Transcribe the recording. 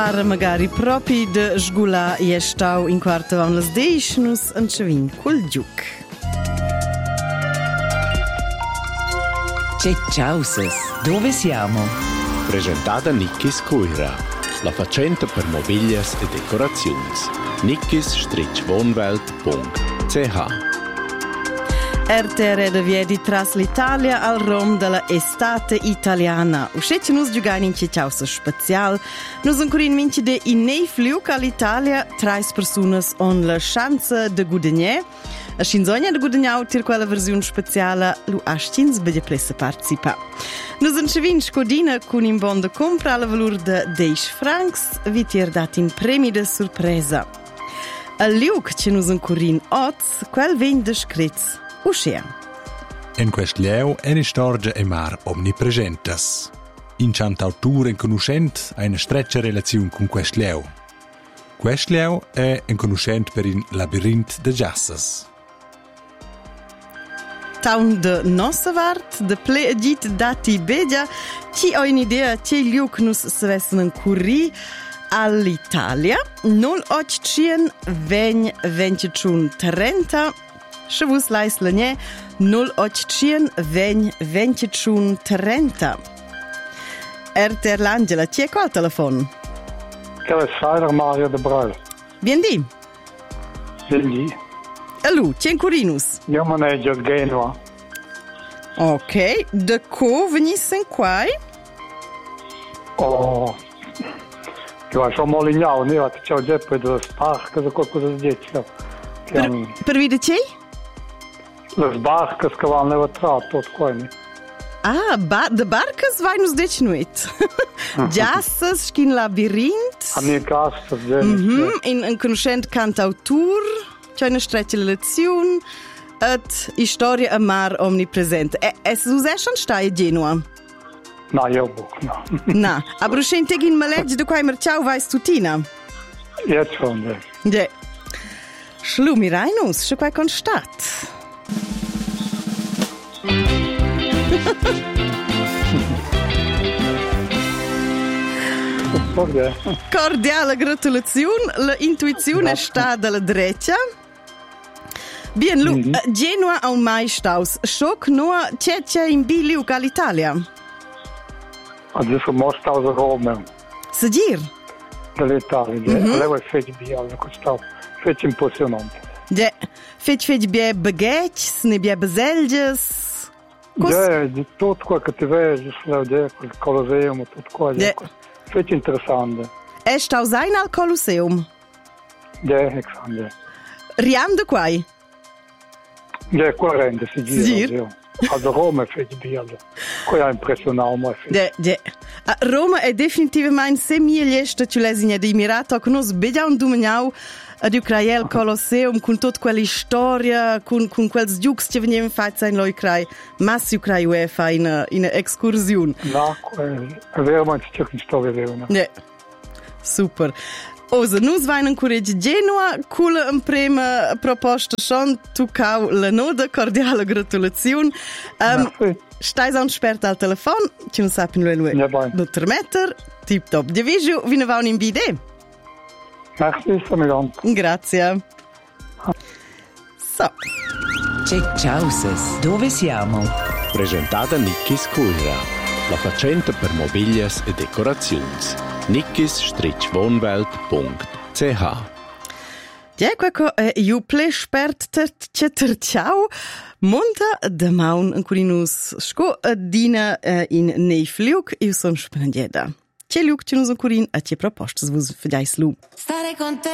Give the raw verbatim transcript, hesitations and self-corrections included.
Magari proprio de sgula e stau in quarto van las deish nus ancevin col giuc. C'è Ciauses, dove siamo? Presentata Nickis Cuira, la facenta per mobilias e decorazioni. nickis wohnwelt punto c h R T R de viedi tras l'Italia al rom della estate italiana. Uscece nus giugani in Ciauses special. Nus ancora in minci de in nei fliuc all'Italia trais personas on la chance de guadagnar. A Scinzogna de guadagnau tir quella versione speciale lu astins bede pressa participa. Nus ancevin scodina con in bon de compra alla valur de deish francs vi tir dat in premi de sorpresa. A liuc ce nus ancora in oz, quel vegn de scritz. Uscea. En quest lieu è una storia e mar omnipresentes. In cantautur e conoscent ha una streccia relazione con quest lieu. Quest lieu è un conoscent per il labirint de jassas. Taun de nossa vart, de ple agit dati begia, ci ho un'idea che gli ucnus savessero curri all'Italia. Nol occien vegn venticiun trenta. Se vus lais l'anè, nol occien vegn venticiun trenta. Er ter l'Angela, ci è qua al telefon? Che è Sara Mario de Brel. Bien di? Bien di. Allu, ci è in curinus? Io maneggio Genua. Ok, de co venissin quai? Oh, io ho molignao, ne ho c'ho già per lo sparco, qualcosa di dietro. Per, per vide ci? Le barcas che vanno levato tot qua. Ah, ba de barcas vai nus deci nuit. Jassas, skin labirint. A mia casa, Mhm, in un conoscent cantautur, c'è una streccia lezione, et storia a mar omnipresente. E, e se us schon stai a Genua? No, io buc, no. Na, aber du scheint in maleggi de quai merciau vais tutina? Jetzt schon, ja. Ja. Schlumi reinus, sche quai constat. Cordiale gratulazione, l'intuizione sta dalla dreccia. Bien, Lu, mm-hmm. Genua ha un mai staus. Schock noa c'è c'è in biliu all'Italia. Adesso mo staus a Roma. Sagir? Dall'Italia, ja. Mm-hmm. Lei è fece biale, questo fece impressionante. Ja, fece fece bie baghetti, ne bie baselges. Ja, di tutto quello che ti vedi, il Colosseum, tutto quello. Ja. Fece interessante. È staus ein al Colosseum? Ja, exande. Riam de quai? Ja, quaranta si gira. Sagir? A Roma fece biale. Quello è impressionante. Ja, ja. A Roma è definitivamente semi-liesta ci lesigna di Emirato, che nos bedia un domegnau ad Ucrael Colosseum, con tutta quella storia, con, con quels giucs che venivano fatti in l'Ucraina, massi Ucraina fa in una excursione. No, è veramente una storia vera. Ja, super. Osa, nus vain ancora a Genua, con la prima proposta schon, tu cau la noda, cordiale gratulazione. Um, stai a un spert al telefon, ci non sappiamo lui, ja, bye. dottor Metter, tip top. Di visu, vi ne va un invide? Merci, Samilon. Grazie. So. C'è Ciauses, dove siamo? Presentata Nickis Cuira, la facenta per mobilias e decorazioni. nickis wohnwelt punto c h Ja, questo è il più esperto che ciao. Monta da maun ancora nus sco dina in neifliuk, io sono spendieda. C'è liuk che nus ancora a che proposte vos fadiais lu. Stare con te.